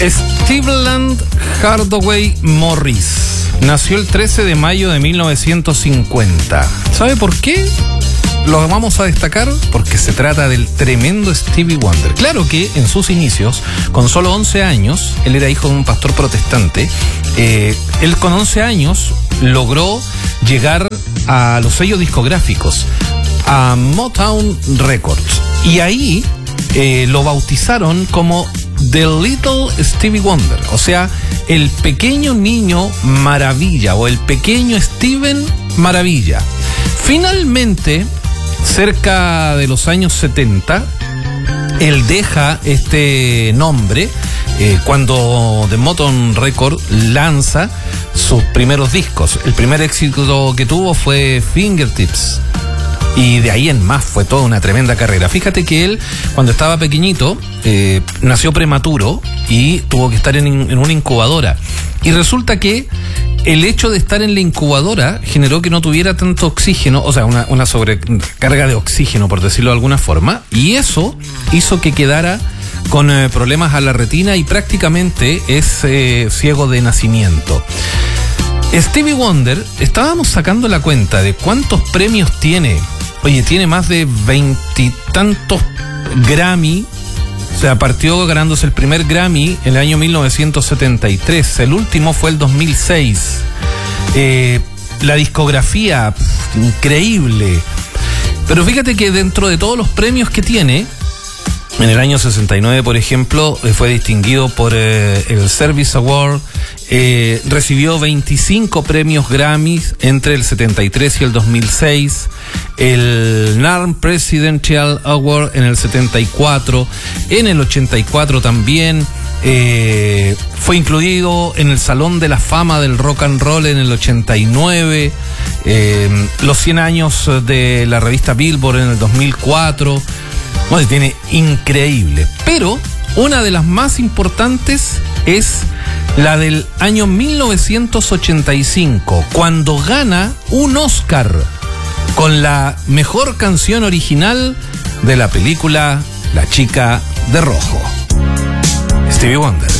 Steveland Hardaway Morris nació el 13 de mayo de 1950. ¿Sabe por qué? Lo vamos a destacar porque se trata del tremendo Stevie Wonder. Claro que en sus inicios, con solo 11 años, él era hijo de un pastor protestante. Él con 11 años logró llegar a los sellos discográficos, a Motown Records. Y ahí lo bautizaron como The Little Stevie Wonder, o sea, el pequeño niño maravilla o el pequeño Steven Maravilla. Finalmente, cerca de los años 70, él deja este nombre cuando The Motown Record lanza sus primeros discos. El primer éxito que tuvo fue Fingertips. Y de ahí en más fue toda una tremenda carrera. Fíjate que él, cuando estaba pequeñito, nació prematuro y tuvo que estar en una incubadora. Y resulta que el hecho de estar en la incubadora generó que no tuviera tanto oxígeno, o sea, una sobrecarga de oxígeno, por decirlo de alguna forma. Y eso hizo que quedara con problemas a la retina y prácticamente es ciego de nacimiento. Stevie Wonder, estábamos sacando la cuenta de cuántos premios tiene. Oye, tiene más de 20 y tantos Grammy. O sea, partió ganándose el primer Grammy en el año 1973. El último fue el 2006. La discografía, increíble. Pero fíjate que dentro de todos los premios que tiene, en el año 69, por ejemplo, fue distinguido por el Service Award. Recibió 25 premios Grammys entre el 73 y el 2006. El NARM Presidential Award en el 74. En el 84 también. Fue incluido en el Salón de la Fama del Rock and Roll en el 89. Los 100 años de la revista Billboard en el 2004. Bueno, tiene increíble. Pero una de las más importantes es la del año 1985, cuando gana un Oscar con la mejor canción original de la película La Chica de Rojo. Stevie Wonder.